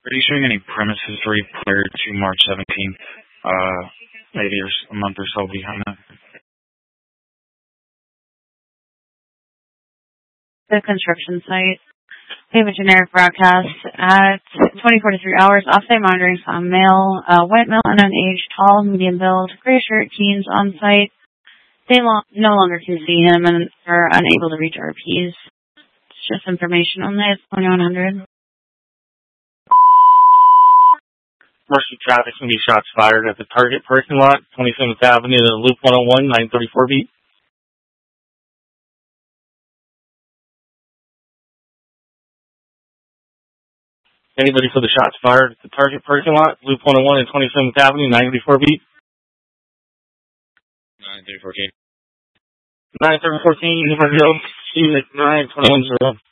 Are you showing any premises three prior to March 17th? Maybe a month or so behind that. The construction site. We have a generic broadcast at 24 to 3 hours. Off-site monitoring saw a male, white male, unaged, tall, medium build, gray shirt, jeans on site. They no longer can see him and are unable to reach RPs. It's just information on this. 2100. Commercial traffic can be shots fired at the Target parking lot, 27th Avenue to Loop 101, 934 beat. Anybody for the shots fired at the Target parking lot, Loop 101 and 27th Avenue, 934 beat? 934 934 King, University, 921